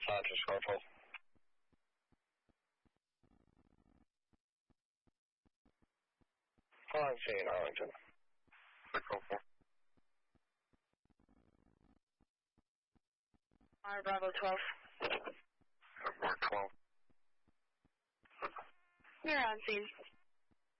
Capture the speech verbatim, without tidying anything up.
Five to Scarfall. Five seeing Arlington. Six oh four. Alright, Bravo twelve. Mark twelve. You're on scene.